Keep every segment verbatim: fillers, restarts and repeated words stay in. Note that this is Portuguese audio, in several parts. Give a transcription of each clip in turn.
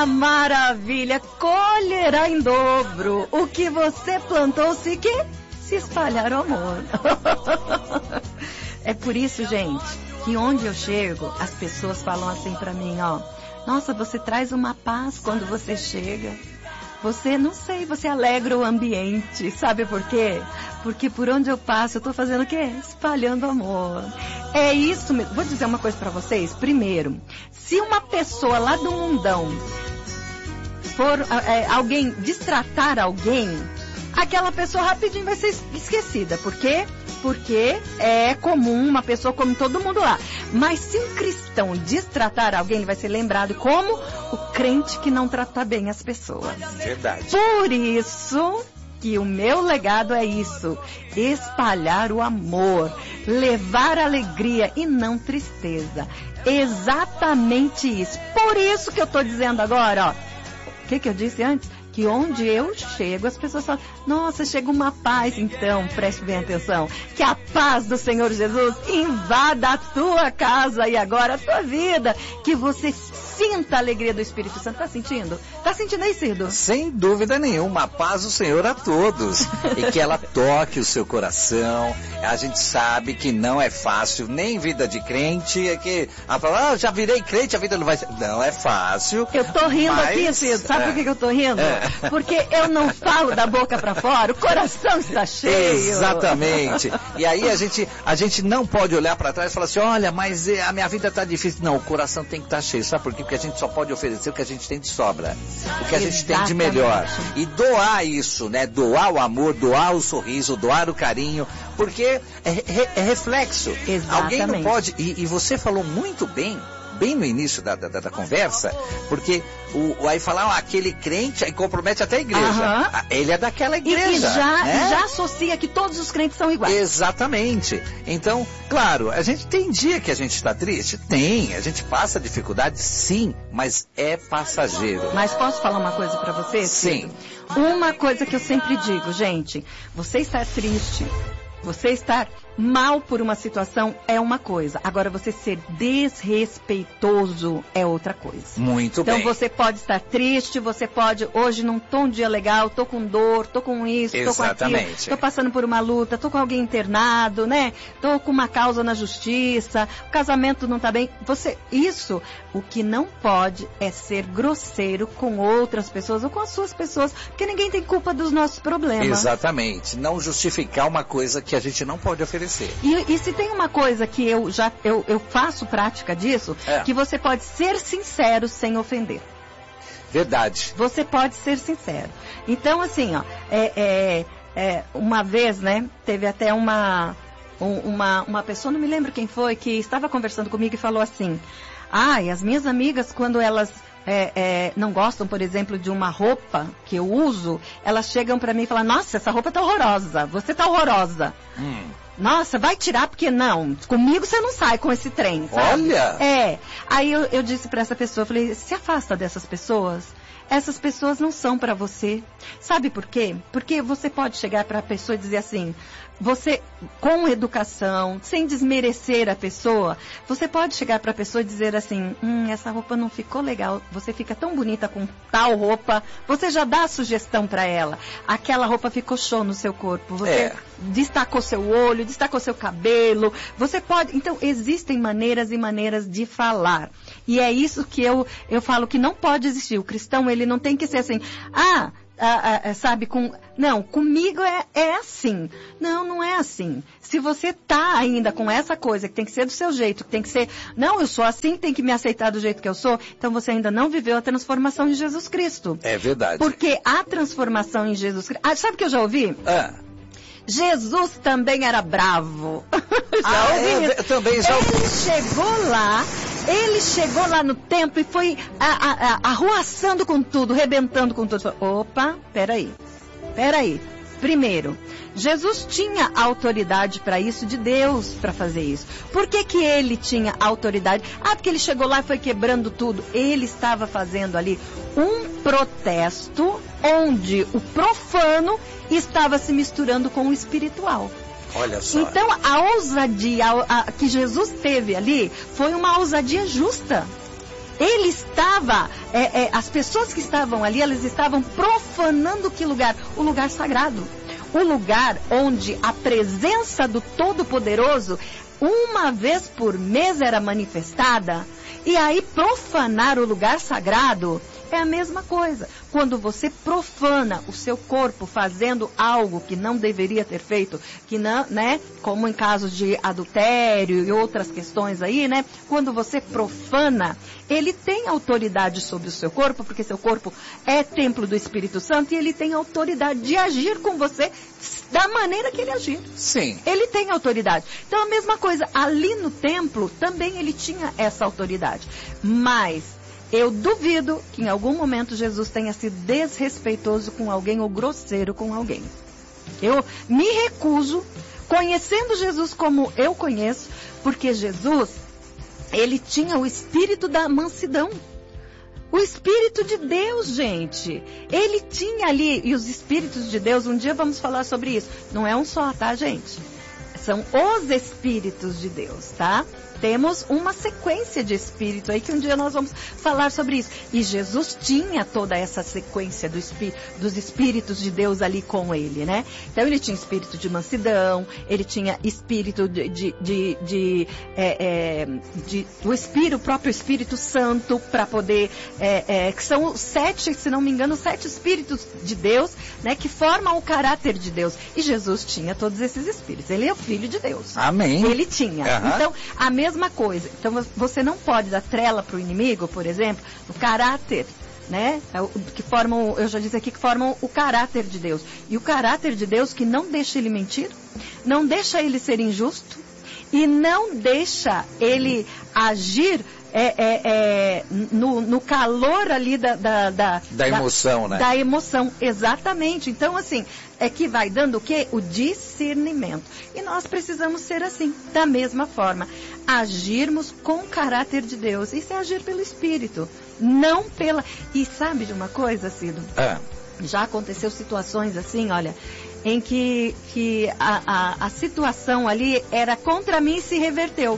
Ah, maravilha! Colherá em dobro o que você plantou, se que se espalhar o amor. É por isso, gente, que onde eu chego, as pessoas falam assim pra mim, ó, nossa, você traz uma paz quando você chega. Você, não sei, você alegra o ambiente. Sabe por quê? Porque por onde eu passo, eu tô fazendo o quê? Espalhando amor. É isso mesmo. Vou dizer uma coisa pra vocês. Primeiro, se uma pessoa lá do mundão for é, alguém destratar alguém, aquela pessoa rapidinho vai ser esquecida. Por quê? Porque é comum, uma pessoa come todo mundo lá. Mas se um cristão destratar alguém, ele vai ser lembrado como o crente que não trata bem as pessoas. Verdade. Por isso que o meu legado é isso: espalhar o amor, levar alegria e não tristeza. Exatamente isso. Por isso que eu estou dizendo agora, ó. O que, que eu disse antes? Que onde eu chego, as pessoas falam, nossa, chega uma paz. Então, preste bem atenção, que a paz do Senhor Jesus invada a tua casa e agora a tua vida, que você sinta a alegria do Espírito Santo. Tá sentindo? Tá sentindo aí, Cido? Sem dúvida nenhuma, a paz do Senhor a todos, e que ela toque o seu coração. A gente sabe que não é fácil, nem vida de crente, é que a fala, ah, já virei crente, a vida não vai ser, não é fácil. Eu tô rindo mas, aqui, Cido, sabe é, por que, que eu tô rindo? É. Porque eu não falo da boca pra fora, o coração está cheio. Exatamente. E aí a gente, a gente não pode olhar para trás e falar assim, olha, mas a minha vida tá difícil. Não, o coração tem que estar cheio. Sabe por quê? Porque a gente só pode oferecer o que a gente tem de sobra. O que a gente tem de melhor. E doar isso, né? Doar o amor, doar o sorriso, doar o carinho. Porque é, é, é reflexo. Exatamente. Alguém não pode... E, e você falou muito bem, bem no início da, da, da conversa, porque o, aí falar, ah, aquele crente, aí compromete até a igreja. Uhum. Ele é daquela igreja. E, e já, né? já associa que todos os crentes são iguais. Exatamente. Então, claro, a gente tem dia que a gente está triste? Tem. A gente passa dificuldade? Sim. Mas é passageiro. Mas posso falar uma coisa para você? Sim. Uma coisa que eu sempre digo, gente, você está triste, você estar mal por uma situação é uma coisa. Agora, você ser desrespeitoso é outra coisa. Muito então, bem. Então, você pode estar triste, você pode, hoje não tô um dia legal, tô com dor, tô com isso, tô com aquilo, tô passando por uma luta, tô com alguém internado, né? Tô com uma causa na justiça, o casamento não tá bem. Você, isso, o que não pode é ser grosseiro com outras pessoas ou com as suas pessoas, porque ninguém tem culpa dos nossos problemas. Exatamente. Não justificar uma coisa que a gente não pode oferecer. E, e se tem uma coisa que eu já eu, eu faço prática disso, é. que você pode ser sincero sem ofender. Verdade. Você pode ser sincero. Então, assim, ó, é, é, é, uma vez, né, teve até uma, um, uma, uma pessoa, não me lembro quem foi, que estava conversando comigo e falou assim, ah, e as minhas amigas, quando elas É, é, não gostam, por exemplo, de uma roupa que eu uso, elas chegam pra mim e falam, nossa, essa roupa tá horrorosa, você tá horrorosa. Hum. Nossa, vai tirar porque não, comigo você não sai com esse trem, sabe? Olha! É, aí eu, eu disse pra essa pessoa, eu falei, se afasta dessas pessoas. Essas pessoas não são pra você. Sabe por quê? Porque você pode chegar pra pessoa e dizer assim, você, com educação, sem desmerecer a pessoa, você pode chegar para a pessoa e dizer assim, hum, essa roupa não ficou legal, você fica tão bonita com tal roupa, você já dá a sugestão para ela, aquela roupa ficou show no seu corpo, você é. destacou seu olho, destacou seu cabelo, você pode, então existem maneiras e maneiras de falar, e é isso que eu, eu falo que não pode existir, o cristão ele não tem que ser assim, ah, Ah, ah, sabe, com, não, comigo é, é assim. Não, não é assim. Se você tá ainda com essa coisa que tem que ser do seu jeito, que tem que ser, não, eu sou assim, tem que me aceitar do jeito que eu sou, então você ainda não viveu a transformação em Jesus Cristo. É verdade. Porque a transformação em Jesus Cristo, ah, sabe o que eu já ouvi? Ah. Jesus também era bravo. já ah, ouvi eu, isso. eu também já ouvi. Ele chegou lá, ele chegou lá no templo e foi a, a, a, arruaçando com tudo, rebentando com tudo. Opa, peraí, peraí. Primeiro, Jesus tinha autoridade para isso, de Deus para fazer isso. Por que que ele tinha autoridade? Ah, porque ele chegou lá e foi quebrando tudo. Ele estava fazendo ali um protesto onde o profano estava se misturando com o espiritual. Olha só. Então, a ousadia a, a, que Jesus teve ali foi uma ousadia justa. Ele estava, é, é, as pessoas que estavam ali, elas estavam profanando que lugar? O lugar sagrado. O lugar onde a presença do Todo-Poderoso, uma vez por mês, era manifestada. E aí profanar o lugar sagrado é a mesma coisa. Quando você profana o seu corpo fazendo algo que não deveria ter feito, que não, né, como em casos de adultério e outras questões aí, né, quando você profana, ele tem autoridade sobre o seu corpo, porque seu corpo é templo do Espírito Santo e ele tem autoridade de agir com você da maneira que ele agir. Sim. Ele tem autoridade. Então a mesma coisa, ali no templo também ele tinha essa autoridade. Mas eu duvido que em algum momento Jesus tenha sido desrespeitoso com alguém ou grosseiro com alguém. Eu me recuso, conhecendo Jesus como eu conheço, porque Jesus, ele tinha o espírito da mansidão. O Espírito de Deus, gente. Ele tinha ali, e os Espíritos de Deus, um dia vamos falar sobre isso. Não é um só, tá, gente? São os Espíritos de Deus, tá? Temos uma sequência de espírito aí que um dia nós vamos falar sobre isso. E Jesus tinha toda essa sequência do espí dos espíritos de Deus ali com ele, né? Então ele tinha espírito de mansidão, ele tinha espírito de, de, de, de, é, é, de o espírito, o próprio Espírito Santo, para poder, é, é, que são sete, se não me engano, sete espíritos de Deus, né? Que formam o caráter de Deus. E Jesus tinha todos esses espíritos. Ele é o Filho de Deus. Amém. Ele tinha. Uhum. Então, a mesma Mesma coisa. Então você não pode dar trela para o inimigo, por exemplo, o caráter, né? Que formam, eu já disse aqui que formam o caráter de Deus. E o caráter de Deus que não deixa ele mentir, não deixa ele ser injusto e não deixa ele agir é, é, é, no, no calor ali da, da, da, da emoção, da, né? Da emoção, exatamente. Então, assim, é que vai dando o quê? O discernimento. E nós precisamos ser assim, da mesma forma. Agirmos com o caráter de Deus. Isso é agir pelo Espírito, não pela... E sabe de uma coisa, Cido? É. Já aconteceu situações assim, olha, em que, que a, a, a situação ali era contra mim e se reverteu.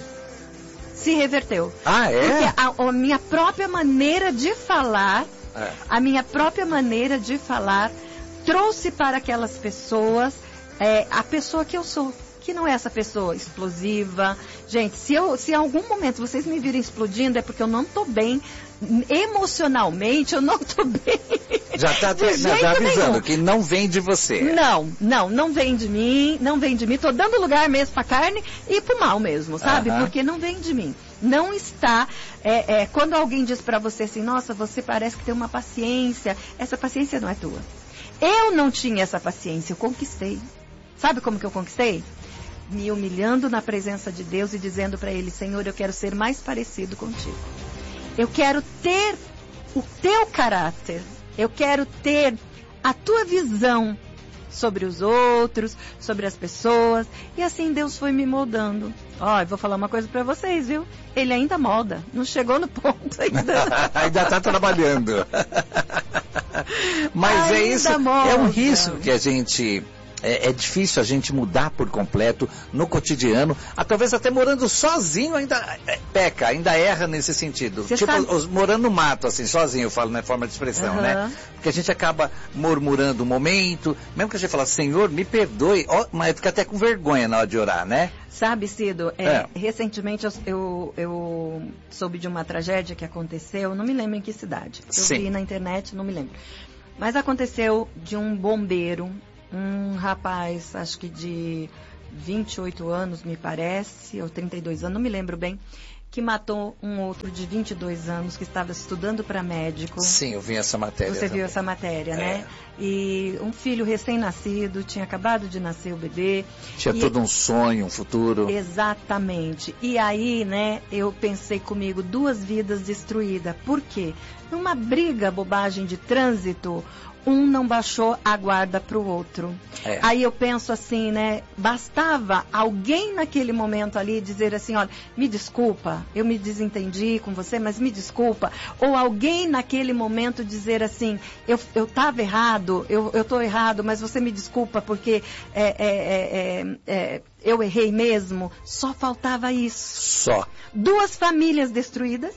Se reverteu. Ah, é? Porque a, a minha própria maneira de falar, é. a minha própria maneira de falar trouxe para aquelas pessoas é, a pessoa que eu sou. Que não é essa pessoa explosiva. Gente, se, eu, se em algum momento vocês me virem explodindo, é porque eu não estou bem. Emocionalmente, eu não estou bem. Já está tá avisando nenhum. Que não vem de você. Não, não, não vem de mim, não vem de mim. Estou dando lugar mesmo para a carne e para o mal mesmo, sabe? Uh-huh. Porque não vem de mim. Não está, é, é, quando alguém diz para você assim, nossa, você parece que tem uma paciência, essa paciência não é tua. Eu não tinha essa paciência, eu conquistei. Sabe como que eu conquistei? Me humilhando na presença de Deus e dizendo para Ele, Senhor, eu quero ser mais parecido contigo. Eu quero ter o teu caráter. Eu quero ter a tua visão sobre os outros, sobre as pessoas. E assim Deus foi me moldando. Ó, eu vou falar uma coisa para vocês, viu? Ele ainda molda. Não chegou no ponto ainda. Ainda está trabalhando. Mas ainda é isso. Molda. É um risco que a gente... É, é difícil a gente mudar por completo no cotidiano, ah, talvez até morando sozinho ainda é, peca, ainda erra nesse sentido. Você tipo, sabe... os, morando no mato, assim, sozinho, eu falo na forma de expressão, uhum. né? Porque a gente acaba murmurando um momento, mesmo que a gente fala, Senhor, me perdoe, oh, mas fica até com vergonha na hora de orar, né? Sabe, Cido, é, é. recentemente eu, eu, eu soube de uma tragédia que aconteceu, não me lembro em que cidade. Eu Sim. vi na internet, não me lembro. Mas aconteceu de um bombeiro, um rapaz, acho que de vinte e oito anos, me parece, ou trinta e dois anos, não me lembro bem, que matou um outro de vinte e dois anos que estava estudando para médico. Sim, eu vi essa matéria. Você também. viu essa matéria, é. né? E um filho recém-nascido, tinha acabado de nascer o bebê. Tinha e... todo um sonho, um futuro. Exatamente. E aí, né, eu pensei comigo, duas vidas destruídas. Por quê? Numa briga, bobagem de trânsito, um não baixou a guarda para o outro. É. Aí eu penso assim, né? Bastava alguém naquele momento ali dizer assim, olha, me desculpa, eu me desentendi com você, mas me desculpa. Ou alguém naquele momento dizer assim, eu eu estava errado, eu eu estou errado, mas você me desculpa porque é, é, é, é, eu errei mesmo. Só faltava isso. Só. Duas famílias destruídas.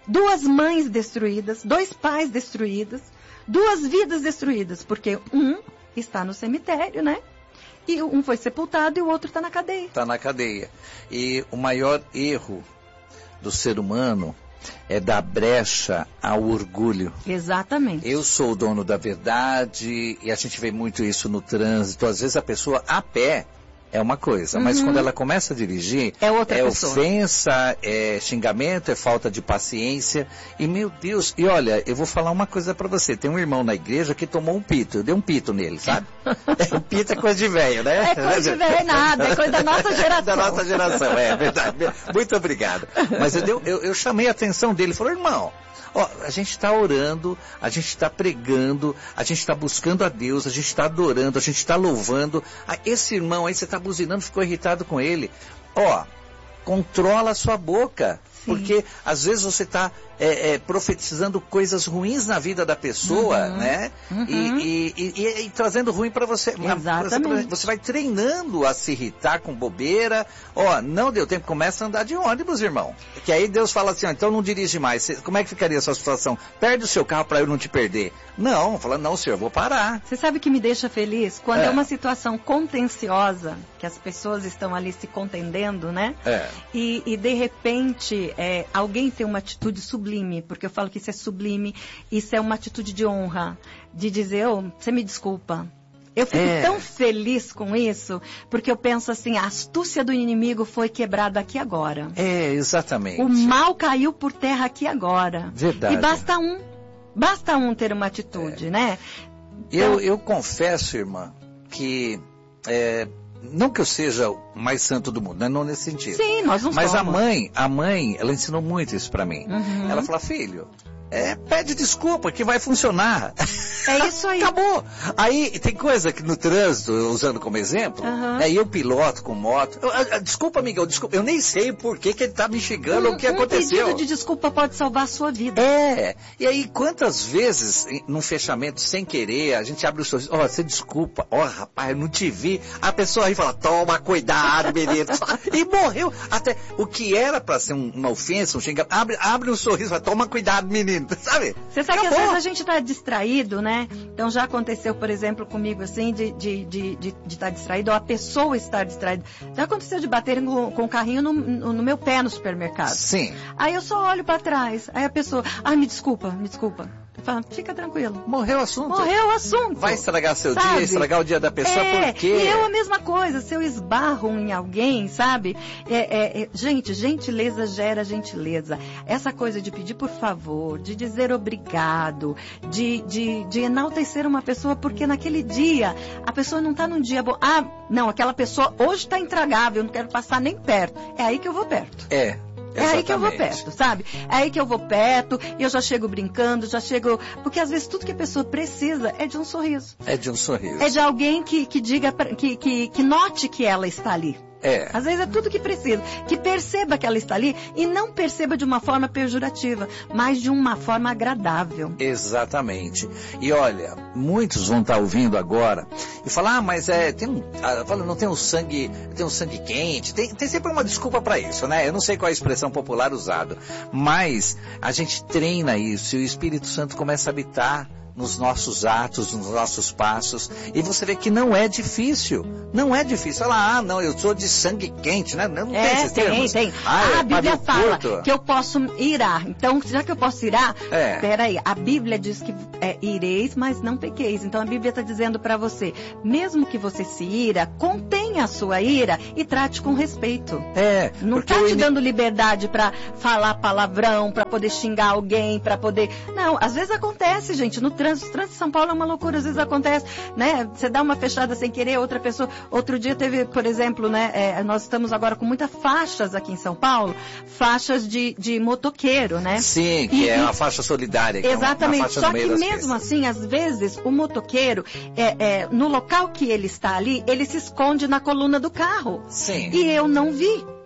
duas mães destruídas, dois pais destruídos, duas vidas destruídas, porque um está no cemitério, né? E um foi sepultado e o outro está na cadeia. Está na cadeia. E o maior erro do ser humano é dar brecha ao orgulho. Exatamente. Eu sou o dono da verdade, e a gente vê muito isso no trânsito. Às vezes a pessoa a pé é uma coisa, uhum. mas quando ela começa a dirigir, é, outra é pessoa. ofensa, é xingamento, é falta de paciência. E meu Deus, e olha, eu vou falar uma coisa pra você. Tem um irmão na igreja que tomou um pito. Eu dei um pito nele, sabe? O pito é coisa de velho, né? É coisa de velho nada, é coisa da nossa geração. Da nossa geração, é verdade. Muito obrigado. Mas eu, dei, eu, eu chamei a atenção dele. Falou, irmão, ó, a gente está orando, a gente está pregando, a gente está buscando a Deus, a gente está adorando, a gente está louvando. Ah, esse irmão aí, você está buzinando, ficou irritado com ele. Ó, controla a sua boca. Sim. Porque às vezes você está é, é, profetizando coisas ruins na vida da pessoa, uhum. né? Uhum. E, e, e, e, e trazendo ruim para você. Exatamente. Você vai treinando a se irritar com bobeira. Ó, não deu tempo, começa a andar de ônibus, irmão. Que aí Deus fala assim, ó, então não dirige mais. Cê, como é que ficaria a sua situação? Perde o seu carro para eu não te perder. Não, fala, não, senhor, vou parar. Você sabe o que me deixa feliz? Quando é, é uma situação contenciosa, que as pessoas estão ali se contendendo, né? É. E, e de repente, é, alguém tem uma atitude sublime, porque eu falo que isso é sublime, isso é uma atitude de honra, de dizer, oh, você me desculpa. Eu fico é. tão feliz com isso, porque eu penso assim, a astúcia do inimigo foi quebrada aqui agora. É, exatamente. O mal caiu por terra aqui agora. Verdade. E basta um, basta um ter uma atitude, é. né? Então, eu, eu confesso, irmã, que... É, não que eu seja o mais santo do mundo, né? Não nesse sentido. Sim, nós não Mas somos. a mãe, a mãe, ela ensinou muito isso pra mim. Uhum. Ela fala, filho, é, pede desculpa que vai funcionar. É isso aí. Acabou. Aí tem coisa que no trânsito, usando como exemplo, uhum. aí eu piloto com moto. Eu, eu, desculpa, amigão, desculpa. Eu nem sei por que, que ele tá me xingando, um, o que um aconteceu. Um pedido de desculpa pode salvar a sua vida. É. E aí, quantas vezes, num fechamento sem querer, a gente abre o sorriso, ó, oh, você desculpa, ó, oh, rapaz, eu não te vi. A pessoa aí fala, toma cuidado, menino. E morreu. Até o que era pra ser um, uma ofensa, um xingamento, abre, abre um sorriso, fala, toma cuidado, menino. Sabe? Você sabe Acabou. Que às vezes a gente tá distraído, né? Então já aconteceu, por exemplo, comigo assim, de estar de, de, de, de tá distraído, ou a pessoa estar distraída. Já aconteceu de bater com, com o carrinho no, no, no meu pé no supermercado. Sim. Aí eu só olho para trás. Aí a pessoa, ai, me desculpa, me desculpa. Fala, fica tranquilo. Morreu o assunto. Morreu o assunto. Vai estragar seu sabe? dia, estragar o dia da pessoa, é, por quê? E eu a mesma coisa, se eu esbarro em alguém, sabe? É, é, é, gente, gentileza gera gentileza. Essa coisa de pedir por favor, de dizer obrigado, de, de, de enaltecer uma pessoa, porque naquele dia, a pessoa não está num dia bom. Ah, não, aquela pessoa hoje está intragável, eu não quero passar nem perto. É aí que eu vou perto. É. É aí que eu vou perto, sabe? É aí que eu vou perto e eu já chego brincando, já chego... Porque às vezes tudo que a pessoa precisa é de um sorriso. É de um sorriso. É de alguém que, que diga, que, que, que note que ela está ali. É. Às vezes é tudo que precisa. Que perceba que ela está ali e não perceba de uma forma pejorativa, mas de uma forma agradável. Exatamente. E olha, muitos vão estar ouvindo agora e falar, ah, mas é, tem um, ah, não tem um sangue, tem um sangue quente, tem, tem sempre uma desculpa para isso, né? Eu não sei qual é a expressão popular usada, mas a gente treina isso e o Espírito Santo começa a habitar nos nossos atos, nos nossos passos, e você vê que não é difícil, não é difícil. Fala, ah, não, eu sou de sangue quente, né? Não, não é, tem esses tem, termos. tem. Ah, ah, é, a Bíblia fala curto. que eu posso irar. Então, já que eu posso irar, é. peraí, a Bíblia diz que é, ireis, mas não pequeis. Então, a Bíblia está dizendo para você, mesmo que você se ira, contenha a sua ira e trate com respeito. É. Não está te in... dando liberdade para falar palavrão, para poder xingar alguém, para poder... Não, às vezes acontece, gente, no trânsito, trânsito de São Paulo é uma loucura, às vezes acontece, né? Você dá uma fechada sem querer, outra pessoa... Outro dia teve, por exemplo, né? É, nós estamos agora com muitas faixas aqui em São Paulo, faixas de, de motoqueiro, né? Sim, que e, é uma faixa solidária. Que exatamente, é uma, uma só que mesmo assim, às vezes, o motoqueiro, é, é, no local que ele está ali, ele se esconde na coluna do carro. Sim. E eu não vi.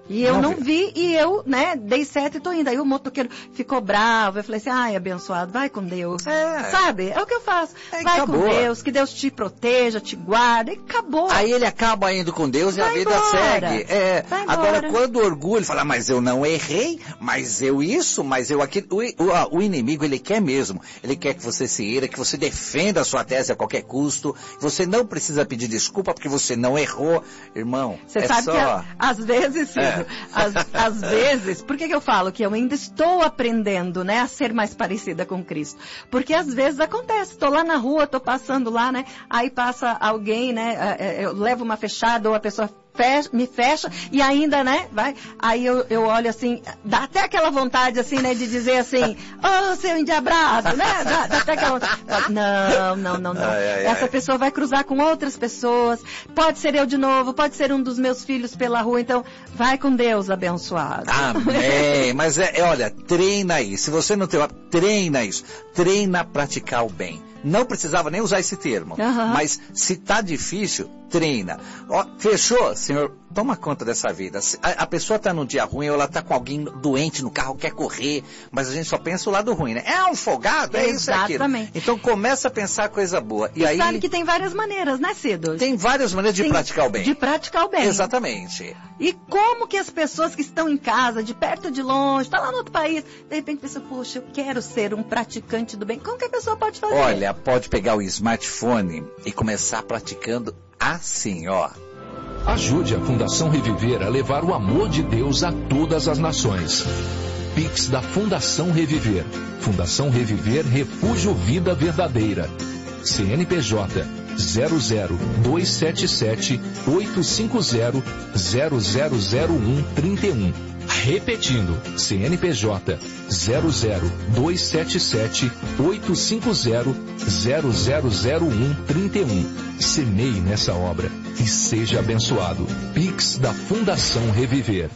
E eu não, não vi, e eu, né, dei certo e tô indo. Aí o motoqueiro ficou bravo, eu falei assim, ai, abençoado, vai com Deus. É. Sabe? É o que eu faço. É, vai acabou. com Deus, que Deus te proteja, te guarde, e acabou. Aí ele acaba indo com Deus e vai a vida embora. segue. É, Vai agora, embora. quando o orgulho fala, mas eu não errei, mas eu isso, mas eu aquilo. O, o, o inimigo, ele quer mesmo. Ele quer que você se ira, que você defenda a sua tese a qualquer custo. Você não precisa pedir desculpa porque você não errou. Irmão, Você é sabe só... que a- às vezes, Ciro, É. às, às vezes, por que, que eu falo que eu ainda estou aprendendo, né, a ser mais parecida com Cristo? Porque às vezes acontece, estou lá na rua, estou passando lá, né, aí passa alguém, né, é, é, eu levo uma fechada ou a pessoa fecha, me fecha e ainda, né, vai, aí eu, eu olho assim, dá até aquela vontade assim, né, de dizer assim, ô, seu endiabrado, né, dá, dá até aquela vontade. Não, não, não, não. Ai, ai, Essa ai. pessoa vai cruzar com outras pessoas, pode ser eu de novo, pode ser um dos meus filhos pela rua, então vai com Deus, abençoado. Amém. Mas é, é, olha, treina isso. Se você não tem, treina isso. Treina praticar o bem. Não precisava nem usar esse termo. Aham. Mas se tá difícil, treina. Ó, fechou, Senhor? Toma conta dessa vida. Se A, a pessoa está num dia ruim, ou ela está com alguém doente no carro, quer correr, mas a gente só pensa o lado ruim, né? É um folgado, é isso, é aquilo. Exatamente. Então começa a pensar coisa boa. E, E aí sabe que tem várias maneiras, né, Cido? tem várias maneiras de Tem- praticar o bem. De praticar o bem. Exatamente. E como que as pessoas que estão em casa, de perto, de longe, está lá no outro país, de repente pensam, poxa, eu quero ser um praticante do bem. Como que a pessoa pode fazer? Olha, pode pegar o smartphone e começar praticando assim, ó. Ajude a Fundação Reviver a levar o amor de Deus a todas as nações. Pix da Fundação Reviver. Fundação Reviver Refúgio Vida Verdadeira. C N P J zero zero dois sete sete oito cinco zero zero zero zero um trinta e um. Repetindo, C N P J zero zero dois sete sete oito cinco zero zero zero zero um trinta e um. Semeie nessa obra e seja abençoado. Pix da Fundação Reviver.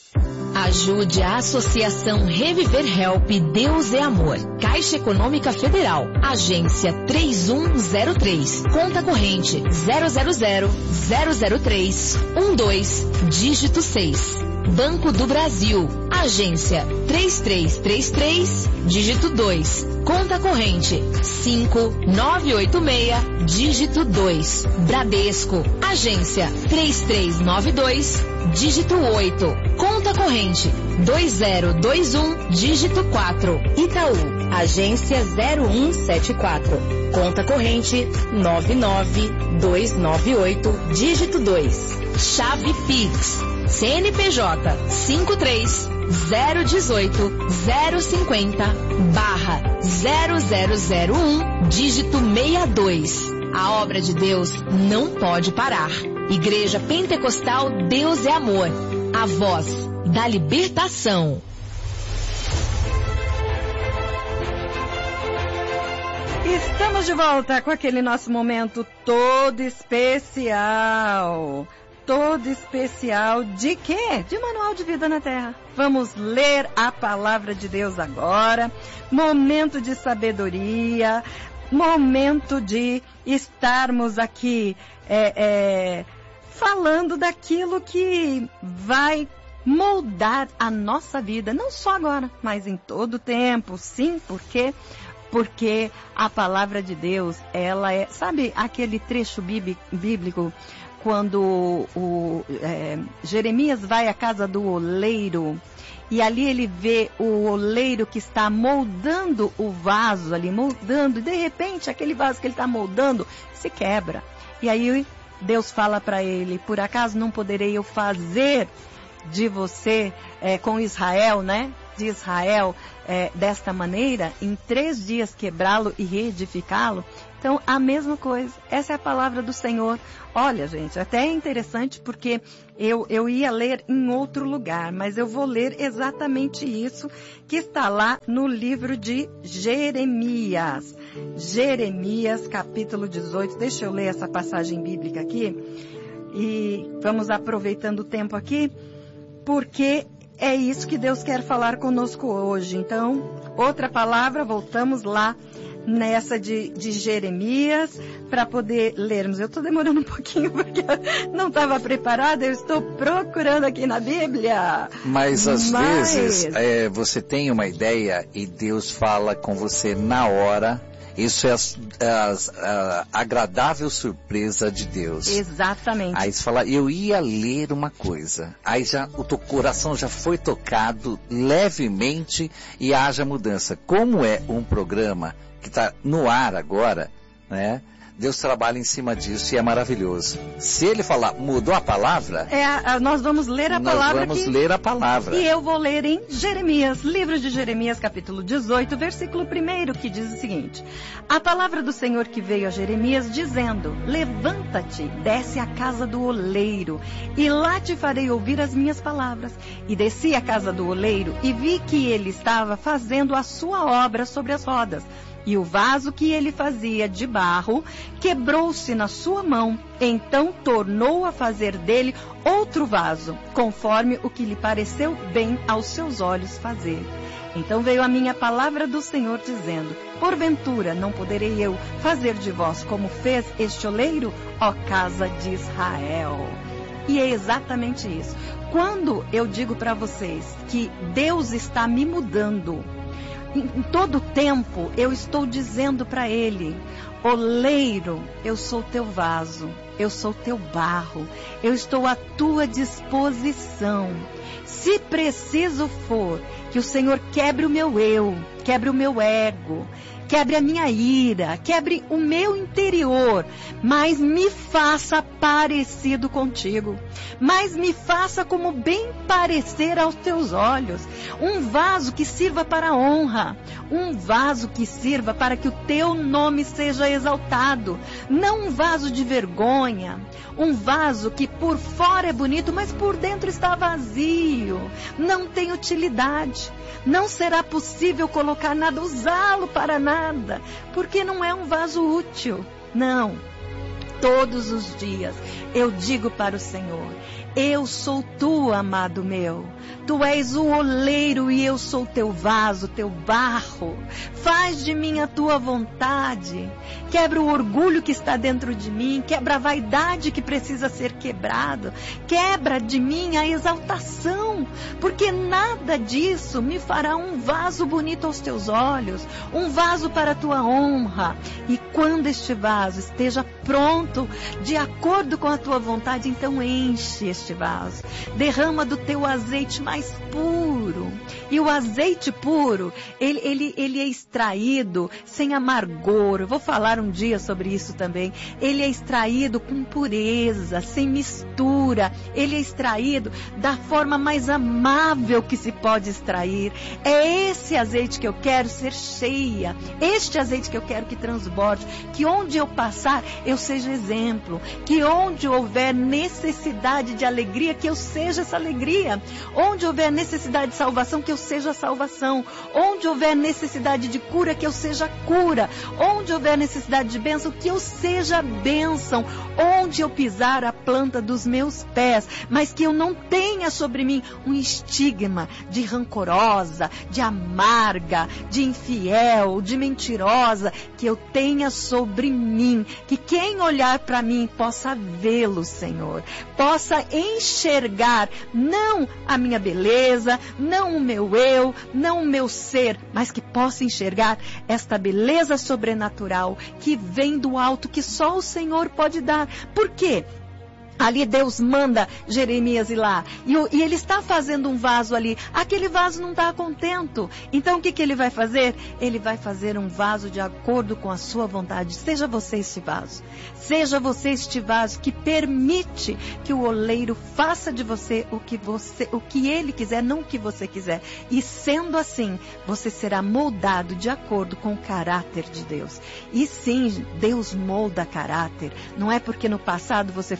Ajude a Associação Reviver Help Deus é Amor. Caixa Econômica Federal. Agência três um zero três. Conta corrente zero zero zero zero zero três um dois. Dígito seis. Banco do Brasil. Agência três três três três. Dígito dois. Conta corrente cinco nove oito seis. Dígito dois. Bradesco. Agência três três nove dois. Dígito oito. Conta corrente dois zero dois um. Dígito quatro. Itaú. Agência zero um sete quatro. Conta corrente nove nove dois nove oito. Dígito dois. Chave Pix. C N P J cinco três zero um oito zero cinquenta barra zero zero zero um. Dígito sessenta e dois. A obra de Deus não pode parar. Igreja Pentecostal Deus é Amor. A voz da libertação. Estamos de volta com aquele nosso momento todo especial. Todo especial de quê? De Manual de Vida na Terra. Vamos ler a palavra de Deus agora. Momento de sabedoria. Momento de estarmos aqui é, é, falando daquilo que vai moldar a nossa vida. Não só agora, mas em todo o tempo. Sim, porque... Porque a palavra de Deus, ela é... Sabe aquele trecho bíblico quando o, é, Jeremias vai à casa do oleiro e ali ele vê o oleiro que está moldando o vaso ali, moldando, e de repente aquele vaso que ele está moldando se quebra. E aí Deus fala para ele, por acaso não poderei eu fazer de você, é, com Israel, né? De Israel, é, desta maneira, em três dias quebrá-lo e reedificá-lo. Então, a mesma coisa. Essa é a palavra do Senhor. Olha, gente, até é interessante porque eu, eu ia ler em outro lugar, mas eu vou ler exatamente isso que está lá no livro de Jeremias. Jeremias, capítulo dezoito. Deixa eu ler essa passagem bíblica aqui. E vamos aproveitando o tempo aqui, porque é isso que Deus quer falar conosco hoje. Então, outra palavra, voltamos lá nessa de, de Jeremias para poder lermos. Eu estou demorando um pouquinho porque não estava preparada, eu estou procurando aqui na Bíblia. Mas às Mas... vezes é, você tem uma ideia e Deus fala com você na hora. Isso é a, a, a agradável surpresa de Deus. Exatamente. Aí você fala, eu ia ler uma coisa. Aí já o teu coração já foi tocado levemente e haja mudança. Como é um programa que está no ar agora, né? Deus trabalha em cima disso e é maravilhoso. Se ele falar, mudou a palavra... É, a, nós vamos ler a nós palavra vamos que... ler a palavra. E eu vou ler em Jeremias, livro de Jeremias, capítulo dezoito, versículo um, que diz o seguinte. A palavra do Senhor que veio a Jeremias, dizendo, levanta-te, desce à casa do oleiro, e lá te farei ouvir as minhas palavras. E desci à casa do oleiro, e vi que ele estava fazendo a sua obra sobre as rodas. E o vaso que ele fazia de barro quebrou-se na sua mão. Então tornou a fazer dele outro vaso, conforme o que lhe pareceu bem aos seus olhos fazer. Então veio a minha palavra do Senhor dizendo, porventura não poderei eu fazer de vós como fez este oleiro, ó casa de Israel. E é exatamente isso. Quando eu digo para vocês que Deus está me mudando, em todo tempo eu estou dizendo para ele, oleiro, eu sou teu vaso, eu sou teu barro, eu estou à tua disposição. Se preciso for que o Senhor quebre o meu eu, quebre o meu ego, quebre a minha ira, quebre o meu interior, mas me faça parecido contigo, mas me faça como bem parecer aos teus olhos, um vaso que sirva para a honra, um vaso que sirva para que o teu nome seja exaltado, não um vaso de vergonha, um vaso que por fora é bonito, mas por dentro está vazio, não tem utilidade. Não será possível colocar nada, usá-lo para nada, porque não é um vaso útil. Não. Todos os dias eu digo para o Senhor, eu sou tu, amado meu. Tu és o oleiro e eu sou teu vaso, teu barro. Faz de mim a tua vontade. Quebra o orgulho que está dentro de mim. Quebra a vaidade que precisa ser quebrado. Quebra de mim a exaltação. Porque nada disso me fará um vaso bonito aos teus olhos. Um vaso para a tua honra. E quando este vaso esteja pronto, de acordo com a tua vontade, então enche este vaso. Derrama do teu azeite mais puro. E o azeite puro, ele, ele, ele é extraído sem amargor. Eu vou falar um dia sobre isso também. Ele é extraído com pureza, sem mistura. Ele é extraído da forma mais amável que se pode extrair. É esse azeite que eu quero ser cheia. Este azeite que eu quero que transborde. Que onde eu passar, eu seja exemplo. Que onde houver necessidade de alegria, que eu seja essa alegria. Onde houver necessidade de salvação, que eu seja a salvação. Onde houver necessidade de cura, que eu seja a cura. Onde houver necessidade de bênção, que eu seja a bênção. Onde eu pisar a planta dos meus pés, mas que eu não tenha sobre mim um estigma de rancorosa, de amarga, de infiel, de mentirosa, que eu tenha sobre mim, que quem olhar para mim possa vê-lo, Senhor, possa enxergar não a minha beleza, não o meu eu, não o meu ser, mas que possa enxergar esta beleza sobrenatural que vem do alto, que só o Senhor pode dar. Por quê? Ali Deus manda Jeremias ir lá. E, e ele está fazendo um vaso ali. Aquele vaso não está contento. Então o que, que ele vai fazer? Ele vai fazer um vaso de acordo com a sua vontade. Seja você este vaso. Seja você este vaso que permite que o oleiro faça de você o que, você, o que ele quiser, não o que você quiser. E sendo assim, você será moldado de acordo com o caráter de Deus. E sim, Deus molda caráter. Não é porque no passado você foi mentiroso,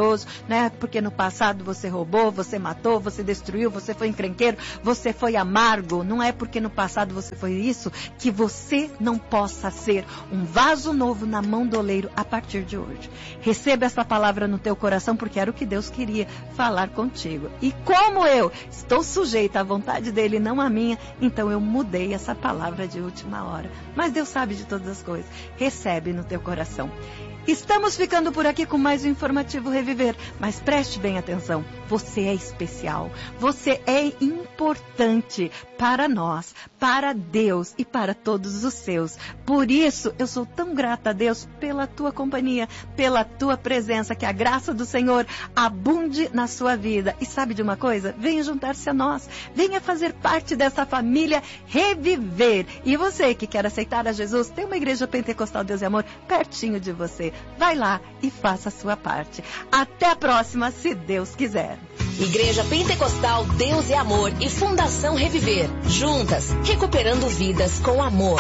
mentiroso, né? Porque no passado você roubou, você matou, você destruiu, você foi encrenqueiro, você foi amargo. Não é porque no passado você foi isso que você não possa ser um vaso novo na mão do oleiro a partir de hoje. Receba essa palavra no teu coração, porque era o que Deus queria falar contigo. E como eu estou sujeita à vontade dele, não à minha, então eu mudei essa palavra de última hora. Mas Deus sabe de todas as coisas. Recebe no teu coração. Estamos ficando por aqui com mais um Informativo Reviver, mas preste bem atenção, você é especial, você é importante para nós, para Deus e para todos os seus. Por isso, eu sou tão grata a Deus pela tua companhia, pela tua presença, que a graça do Senhor abunde na sua vida. E sabe de uma coisa? Venha juntar-se a nós, venha fazer parte dessa família Reviver. E você que quer aceitar a Jesus, tem uma igreja pentecostal Deus e Amor pertinho de você. Vai lá e faça a sua parte. Até a próxima, se Deus quiser. Igreja Pentecostal Deus e Amor e Fundação Reviver. Juntas, recuperando vidas com amor.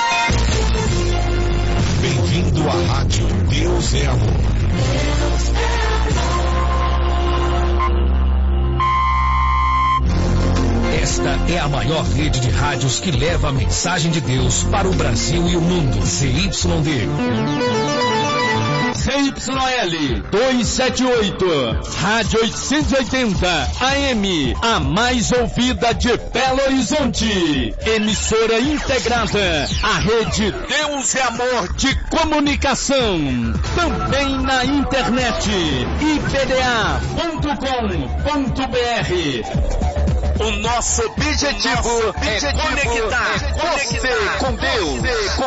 Bem-vindo à Rádio Deus é Amor. Deus é amor. Esta é a maior rede de rádios que leva a mensagem de Deus para o Brasil e o mundo. Z Y D. Z Y L duzentos e setenta e oito, Rádio oitocentos e oitenta A M, a mais ouvida de Belo Horizonte. Emissora integrada à rede Deus é Amor de comunicação. Também na internet, i p d a ponto com ponto b r. O nosso objetivo, o nosso objetivo é conectar, é conectar você com Deus. Com